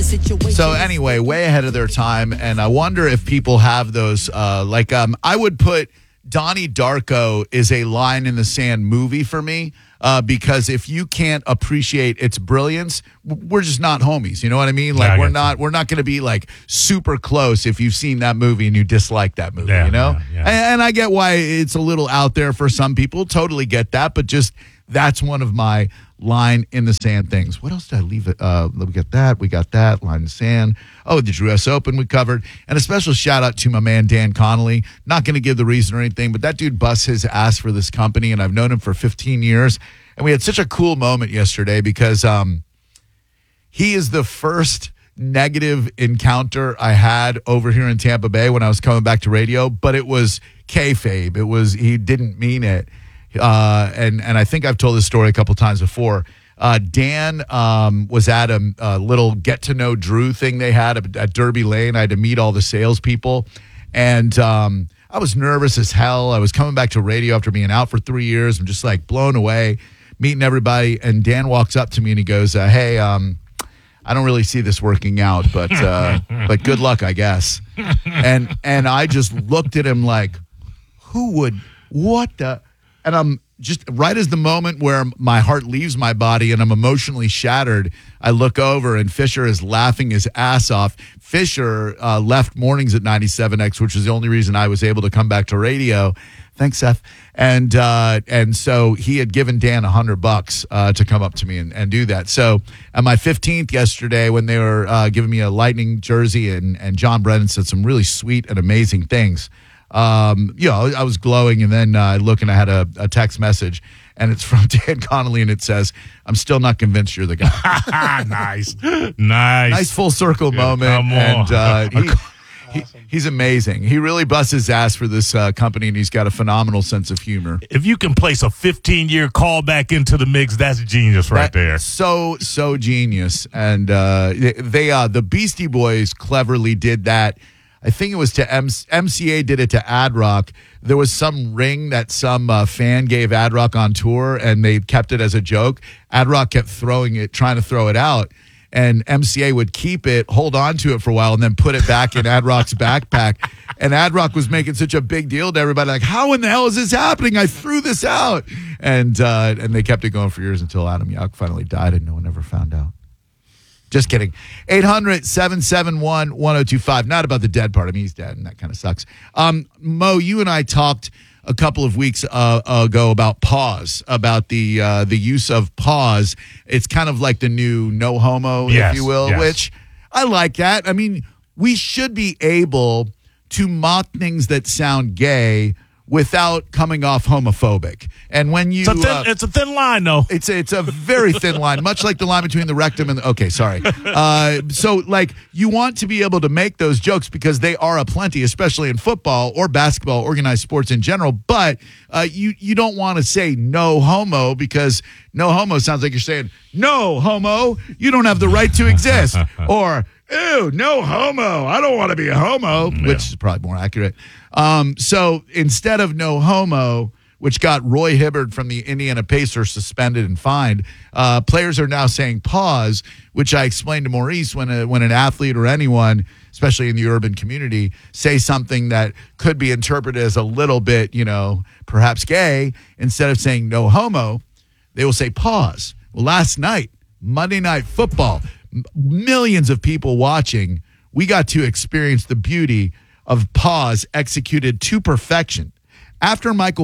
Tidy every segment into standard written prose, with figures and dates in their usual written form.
So anyway, way ahead of their time, and I wonder if people have those. I would put Donnie Darko is a line in the sand movie for me. Because if you can't appreciate its brilliance, we're just not homies. You know what I mean? Like we're not going to be like super close if you've seen that movie and you dislike that movie. You know, and I get why it's a little out there for some people. Totally get that, but just that's one of my line in the sand things. What else did I leave? We got that. We got that line in the sand. Oh, the U.S. Open we covered, and a special shout out to my man Dan Connolly. Not going to give the reason or anything, but that dude busts his ass for this company, and I've known him for 15 years. And we had such a cool moment yesterday because he is the first negative encounter I had over here in Tampa Bay when I was coming back to radio, but it was kayfabe. It was, he didn't mean it. And I think I've told this story a couple times before. Dan was at a little get-to-know Drew thing they had at Derby Lane. I had to meet all the salespeople, and I was nervous as hell. I was coming back to radio after being out for 3 years. I'm just like blown away, meeting everybody, and Dan walks up to me and he goes, hey, I don't really see this working out, but good luck, I guess. And I just looked at him like, what the... And I'm just right as the moment where my heart leaves my body and I'm emotionally shattered, I look over and Fisher is laughing his ass off. Fisher left mornings at 97X, which was the only reason I was able to come back to radio. Thanks, Seth. And so he had given Dan $100 to come up to me and do that. So at my 15th yesterday, when they were giving me a Lightning jersey, and John Brennan said some really sweet and amazing things. I was glowing, and then I look and I had a text message, and it's from Dan Connolly, and it says, "I'm still not convinced you're the guy." Nice full circle moment. Come on. And he's amazing. He really busts his ass for this company, and he's got a phenomenal sense of humor. If you can place a 15-year call back into the mix, that's genius right there. So genius. And the Beastie Boys cleverly did that. I think it was to MCA did it to Ad Rock. There was some ring that some fan gave Ad Rock on tour, and they kept it as a joke. Ad Rock kept trying to throw it out, and MCA would keep it, hold on to it for a while, and then put it back in Ad Rock's backpack. And Ad Rock was making such a big deal to everybody, like, how in the hell is this happening? I threw this out. And they kept it going for years until Adam Yauch finally died, and no one ever found out. Just kidding. 800-771-1025. Not about the dead part. I mean, he's dead, and that kind of sucks. Mo, you and I talked a couple of weeks ago about pause, about the use of pause. It's kind of like the new no homo, if you will, which I like that. I mean, we should be able to mock things that sound gay without coming off homophobic. And when you... It's a thin line, though. It's a very thin line, much like the line between the rectum and... Okay, sorry. So, you want to be able to make those jokes because they are aplenty, especially in football or basketball, organized sports in general. But you don't want to say no homo because no homo sounds like you're saying, no homo, you don't have the right to exist. Or... ew, no homo. I don't want to be a homo, which is probably more accurate. So instead of no homo, which got Roy Hibbert from the Indiana Pacers suspended and fined, players are now saying pause, which I explained to Maurice when an athlete or anyone, especially in the urban community, say something that could be interpreted as a little bit, perhaps gay, instead of saying no homo, they will say pause. Well, last night, Monday Night Football, millions of people watching, we got to experience the beauty of pause executed to perfection. After Michael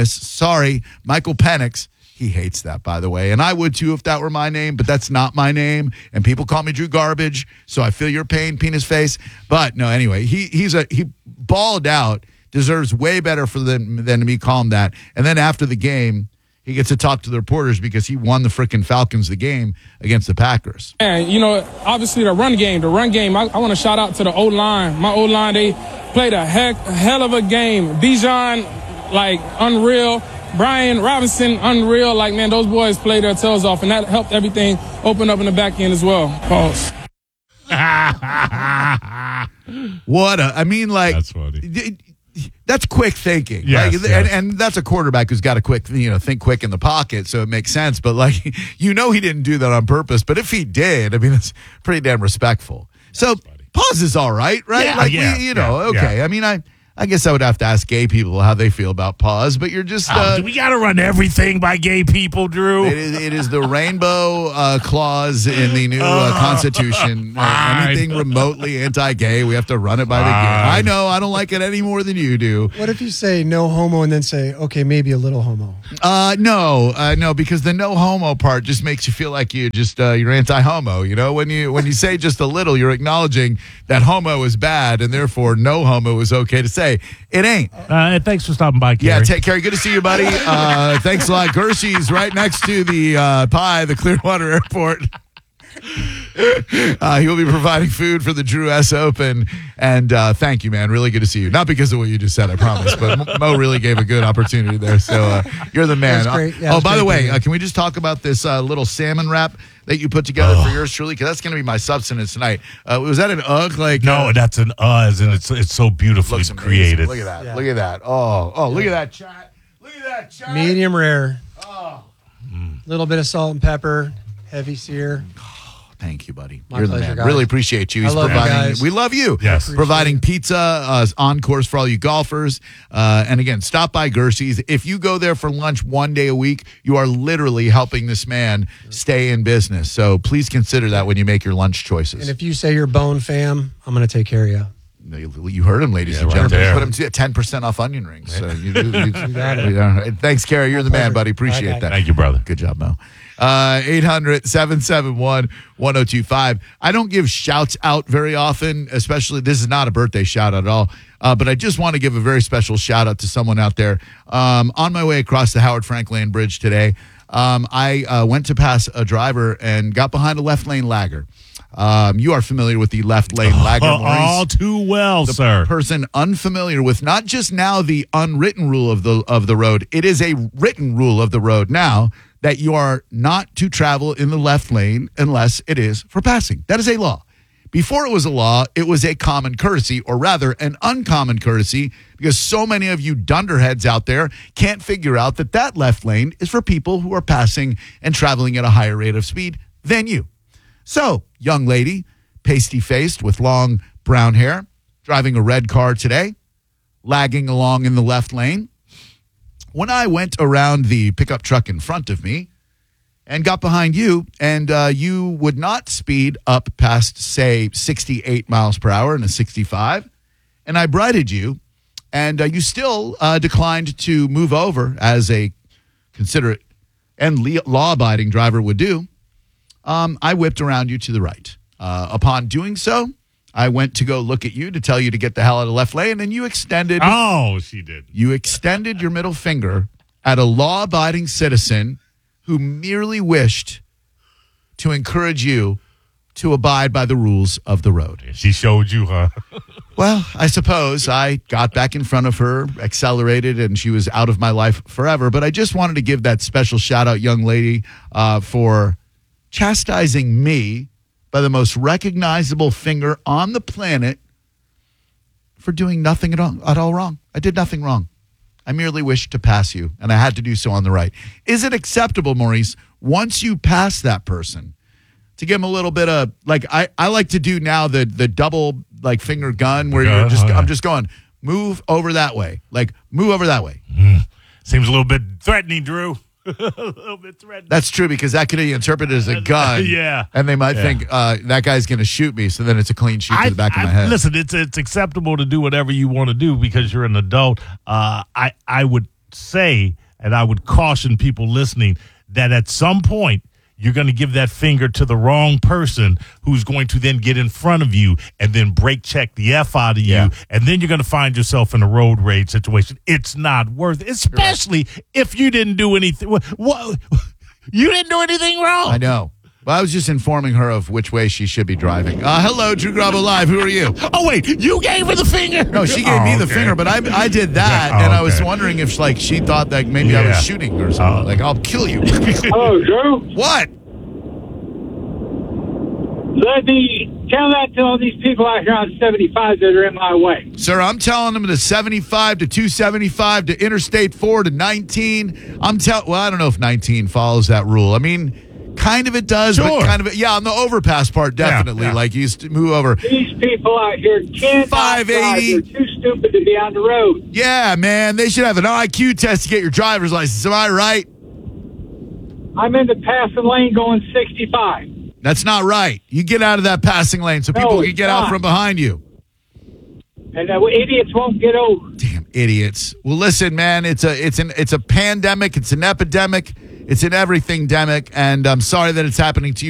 Penix, he hates that, by the way, and I would too if that were my name, but that's not my name, and people call me Drew Garbage, so I feel your pain, penis face. But no, anyway, he balled out, deserves way better than me call him that. And then after the game, he gets to talk to the reporters because he won the freaking Falcons the game against the Packers. And, obviously the run game, I want to shout out to the O-line. My O-line, they played a hell of a game. Bijan, unreal. Brian Robinson, unreal. Those boys played their tails off, and that helped everything open up in the back end as well. Pause. That's funny. That's quick thinking. Yes, right? yes. And that's a quarterback who's got to think quick in the pocket, so it makes sense. But, like, he didn't do that on purpose. But if he did, I mean, that's pretty damn respectful. So pause is all right? Yeah, like, yeah, okay. yeah. I mean, I guess I would have to ask gay people how they feel about pause, but you're just... do we got to run everything by gay people, Drew? It is the rainbow clause in the new Constitution. Anything remotely anti-gay, we have to run it by the gay. I know, I don't like it any more than you do. What if you say no homo and then say, okay, maybe a little homo? No, because the no homo part just makes you feel like you're anti-homo. You know, when you say just a little, you're acknowledging that homo is bad, and therefore no homo is okay to say. It ain't. Thanks for stopping by, Kerry. Yeah, take care. Good to see you, buddy. Thanks a lot. Gershie's right next to the the Clearwater Airport. He will be providing food for the Drew S. Open. And thank you, man. Really good to see you. Not because of what you just said, I promise. But Mo really gave a good opportunity there. So you're the man. That was great. Yeah, by the way, can we just talk about this little salmon wrap that you put together for yours truly? Because that's going to be my substance tonight. Was that an UGG? No, that's an and it's so beautifully created. Look at that. Yeah. Look at that. Oh, look at that, chat. Look at that, chat. Medium rare. Oh. Little bit of salt and pepper. Heavy sear. Thank you, buddy. My You're the pleasure, man. guys. Really appreciate you. I love you guys. We love you. Yes. Providing pizza on course for all you golfers. And again, stop by Gershie's. If you go there for lunch one day a week, you are literally helping this man stay in business. So please consider that when you make your lunch choices. And if you say you're Bone Fam, I'm going to take care of you. You heard him, ladies and right gentlemen. there. Put him to 10% off onion rings. So you got it. Yeah. Thanks, Kerry. You're the man, pleasure. buddy. Appreciate All right, that. Thank you, brother. Good job, Mo. 800-771-1025. I don't give shouts out very often, especially this is not a birthday shout out at all. But I just want to give a very special shout out to someone out there. On my way across the Howard Frank Lane Bridge today, I went to pass a driver and got behind a left lane lagger. You are familiar with the left lane lagger, Maurice. All too well, The sir. person unfamiliar with not just now the unwritten rule of the road, it is a written rule of the road now that you are not to travel in the left lane unless it is for passing. That is a law. Before it was a law, it was a common courtesy, or rather an uncommon courtesy, because so many of you dunderheads out there can't figure out that left lane is for people who are passing and traveling at a higher rate of speed than you. So, young lady, pasty-faced with long brown hair, driving a red car today, lagging along in the left lane. When I went around the pickup truck in front of me and got behind you, and you would not speed up past, say, 68 miles per hour in a 65, and I bridled you, and you still declined to move over as a considerate and law-abiding driver would do, I whipped around you to the right. Upon doing so, I went to go look at you to tell you to get the hell out of the left lane, and you extended... Oh, she did. You extended your middle finger at a law-abiding citizen who merely wished to encourage you to abide by the rules of the road. She showed you, huh? Well, I suppose I got back in front of her, accelerated, and she was out of my life forever. But I just wanted to give that special shout-out, young lady, for chastising me by the most recognizable finger on the planet for doing nothing at all wrong. I did nothing wrong. I merely wished to pass you, and I had to do so on the right. Is it acceptable, Maurice, once you pass that person, to give them a little bit of, like, I like to do now the double, like, finger gun where you're just, I'm just going, move over that way. Like, move over that way. Seems a little bit threatening, Drew. A little bit threatening. That's true, because that could be interpreted as a gun. Yeah. And they might think that guy's going to shoot me, so then it's a clean shoot to the back of my head. Listen, it's acceptable to do whatever you want to do because you're an adult. I would say, and I would caution people listening, that at some point, you're going to give that finger to the wrong person who's going to then get in front of you and then brake check the F out of you. Yeah. And then you're going to find yourself in a road rage situation. It's not worth it, especially if you didn't do anything. What? You didn't do anything wrong. I know. Well, I was just informing her of which way she should be driving. Hello, Drew Grabo Live. Who are you? Oh, wait, you gave her the finger? No, she gave me the finger, but I did that, and I was wondering if, like, she thought that maybe I was shooting or something. Like, I'll kill you. Hello, Drew. What? Let me tell that to all these people out here on 75 that are in my way. Sir, I'm telling them to 75 to 275 to Interstate 4 to 19. Well, I don't know if 19 follows that rule. I mean, kind of it does, Sure. but kind of it. Yeah, on the overpass part, definitely. Yeah. Like you used to move over. These people out here can't drive. 580. They're too stupid to be on the road. Yeah, man, they should have an IQ test to get your driver's license. Am I right? I'm in the passing lane going 65. That's not right. You get out of that passing lane so people can it's get out not. from behind you. And idiots won't get over. Damn idiots. Well, listen, man, it's a pandemic. It's an epidemic. It's an everything-demic, and I'm sorry that it's happening to you.